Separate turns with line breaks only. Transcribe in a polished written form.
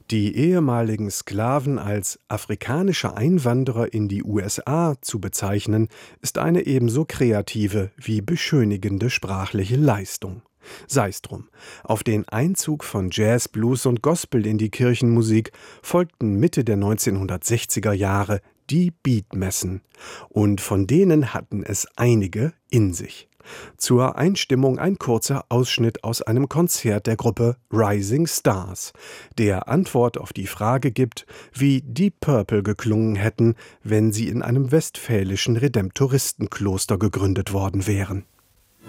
Die ehemaligen Sklaven als afrikanische Einwanderer in die USA zu bezeichnen, ist eine ebenso kreative wie beschönigende sprachliche Leistung. Sei's drum. Auf den Einzug von Jazz, Blues und Gospel in die Kirchenmusik folgten Mitte der 1960er Jahre die Beatmessen. Und von denen hatten es einige in sich. Zur Einstimmung ein kurzer Ausschnitt aus einem Konzert der Gruppe Rising Stars, der Antwort auf die Frage gibt, wie Deep Purple geklungen hätten, wenn sie in einem westfälischen Redemptoristenkloster gegründet worden wären.